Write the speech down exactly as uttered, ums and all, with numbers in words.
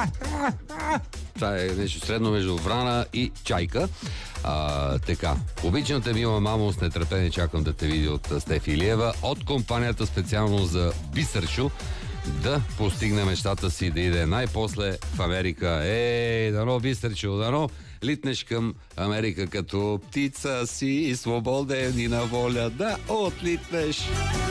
Това е нещо средно между врана и чайка. А, така, обичаната мила мамо, с нетърпение чакам да те видя от Стефи Илиева, от компанията специално за Бисърчо, да постигне мечтата си да иде най-после в Америка. Ей, дано Бисърчо, дано литнеш към Америка като птица си, свободен и на воля да отлитнеш.